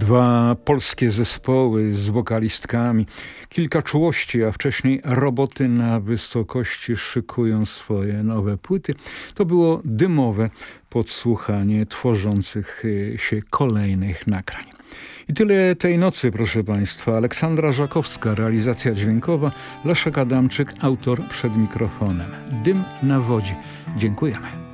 Dwa polskie zespoły z wokalistkami, kilka czułości, a wcześniej roboty na wysokości szykują swoje nowe płyty. To było dymowe podsłuchanie tworzących się kolejnych nagrań. I tyle tej nocy, proszę Państwa. Aleksandra Żakowska, realizacja dźwiękowa, Leszek Adamczyk, autor przed mikrofonem. Dym na wodzie. Dziękujemy.